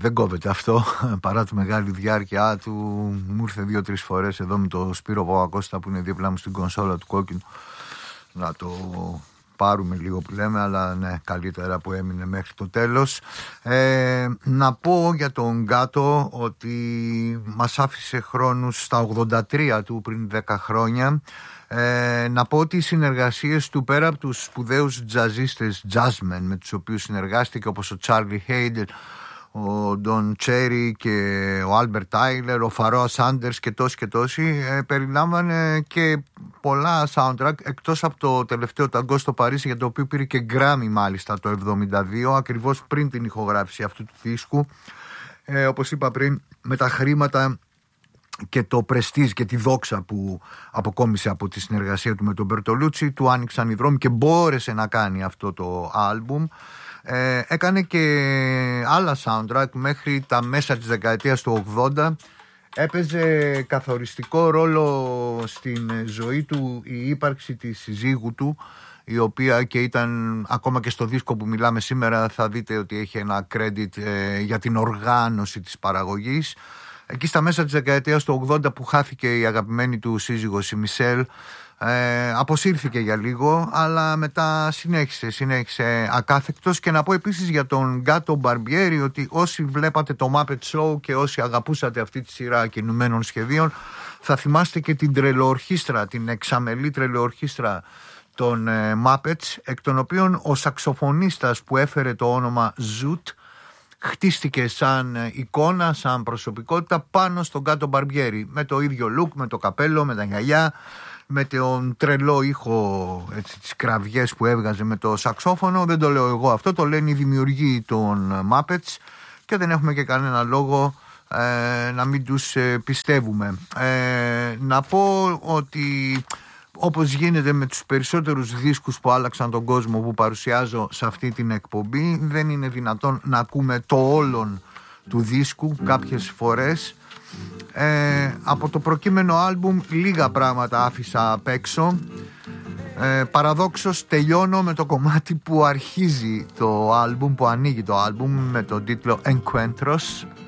Δεν κόβεται αυτό, παρά τη μεγάλη διάρκεια του. Μου ήρθε 2-3 φορές εδώ με το Σπύρο Παπακώστα που είναι δίπλα μου στην κονσόλα του κόκκινου να το πάρουμε λίγο που λέμε, αλλά ναι, καλύτερα που έμεινε μέχρι το τέλος. Να πω για τον Γκάτο ότι μας άφησε χρόνους στα 83 του πριν 10 χρόνια. Να πω ότι οι συνεργασίες του, πέρα από τους σπουδαίους τζαζίστες, jazzmen με τους οποίους συνεργάστηκε, όπως ο Τσάρλι Χέιντελ, ο Ντον Τσέρι και ο Άλμπερτ Τάιλερ, ο Φαρόα Σάντερς και τόσοι, περιλάμβανε και πολλά soundtrack, εκτός από το τελευταίο ταγκό στο Παρίσι, για το οποίο πήρε και Γκράμι μάλιστα το 1972, ακριβώς πριν την ηχογράφηση αυτού του δίσκου. Όπως είπα πριν, με τα χρήματα και το πρεστίζ και τη δόξα που αποκόμισε από τη συνεργασία του με τον Μπερτολούτσι, του άνοιξαν οι δρόμοι και μπόρεσε να κάνει αυτό το άλμπουμ. Έκανε και άλλα soundtrack μέχρι τα μέσα της δεκαετίας του 80. Έπαιζε καθοριστικό ρόλο στην ζωή του η ύπαρξη της συζύγου του, η οποία και ήταν, ακόμα και στο δίσκο που μιλάμε σήμερα θα δείτε ότι έχει ένα credit για την οργάνωση της παραγωγής. Εκεί στα μέσα της δεκαετίας του 80 που χάθηκε η αγαπημένη του σύζυγος η Μισελ, αποσύρθηκε για λίγο, αλλά μετά συνέχισε ακάθεκτος. Και να πω επίσης για τον Γκάτο Μπαρμπιέρι ότι όσοι βλέπατε το Muppet Show και όσοι αγαπούσατε αυτή τη σειρά κινουμένων σχεδίων, θα θυμάστε και την τρελοορχήστρα, την εξαμελή τρελοορχήστρα των Muppets, εκ των οποίων ο σαξοφωνίστας που έφερε το όνομα Zoot χτίστηκε σαν εικόνα, σαν προσωπικότητα πάνω στον Γκάτο Μπαρμπιέρι, με το ίδιο look, με το καπέλο, με τα γυαλιά, με τον τρελό ήχο, έτσι, τις κραυγές που έβγαζε με το σαξόφωνο. Δεν το λέω εγώ αυτό, το λένε οι δημιουργοί των Muppets και δεν έχουμε και κανένα λόγο να μην τους πιστεύουμε. Να πω ότι όπως γίνεται με τους περισσότερους δίσκους που άλλαξαν τον κόσμο που παρουσιάζω σε αυτή την εκπομπή, δεν είναι δυνατόν να ακούμε το όλον του δίσκου κάποιες φορές. Από το προκείμενο άλμπουμ λίγα πράγματα άφησα απ' έξω. Παραδόξως τελειώνω με το κομμάτι που αρχίζει το άλμπουμ, που ανοίγει το άλμπουμ, με τον τίτλο Encuentros.